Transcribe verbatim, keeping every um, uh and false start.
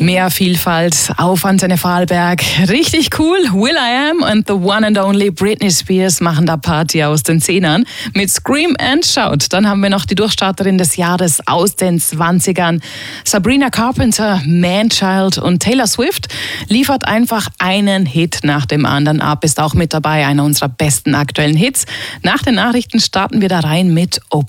Mehr Vielfalt auf Antenne Vorarlberg. Richtig cool. Will I Am and the one and only Britney Spears machen da Party aus den Zehnern mit Scream and Shout. Dann haben wir noch die Durchstarterin des Jahres aus den zwanzigern. Sabrina Carpenter, Man-Child, und Taylor Swift liefert einfach einen Hit nach dem anderen ab. Ist auch mit dabei, einer unserer besten aktuellen Hits. Nach den Nachrichten starten wir da rein mit Open